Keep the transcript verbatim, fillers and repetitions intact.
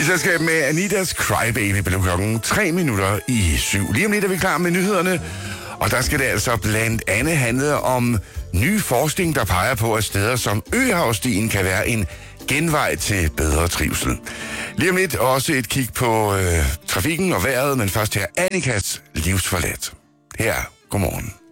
I selskab med Anitas Crybaby blev klokken tre minutter i syv. Lige om lidt er vi klar med nyhederne, og der skal det altså blandt andet handle om ny forskning, der peger på, at steder som Øhavsstien kan være en genvej til bedre trivsel. Lige om lidt også et kig på øh, trafikken og vejret, men først her Annikas livsforladt. Her, godmorgen.